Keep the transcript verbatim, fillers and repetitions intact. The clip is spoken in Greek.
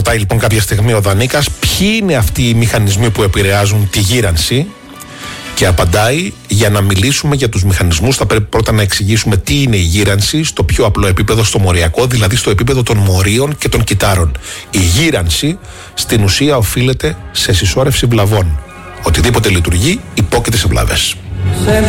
ρωτάει λοιπόν κάποια στιγμή ο Δανίκας ποιοι είναι αυτοί οι μηχανισμοί που επηρεάζουν τη γύρανση, και απαντάει: για να μιλήσουμε για τους μηχανισμούς θα πρέπει πρώτα να εξηγήσουμε τι είναι η γύρανση στο πιο απλό επίπεδο, στο μοριακό, δηλαδή στο επίπεδο των μορίων και των κυτάρων. Η γύρανση στην ουσία οφείλεται σε συσσόρευση βλαβών. Οτιδήποτε λειτουργεί υπόκειται σε βλαβές.